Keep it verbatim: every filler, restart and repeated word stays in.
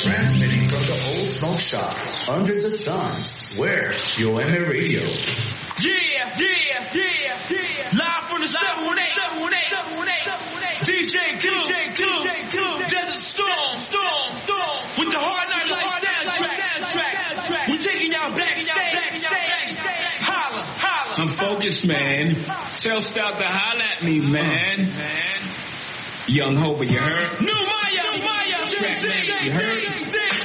Transmitting from the old smoke shop, under the sun, where U M A Radio. Yeah, yeah, yeah, yeah. Live from the seven one eight, seven one eight, seven one eight. D J Q, D J Q, Desert Storm, Storm, Storm. With the Hard Night Life soundtrack. We taking y'all backstage. Holla, holla. I'm focused, man. Tell Stout to holla at me, man. Young Hova, you heard? New Maya, New Maya. Track man, you heard?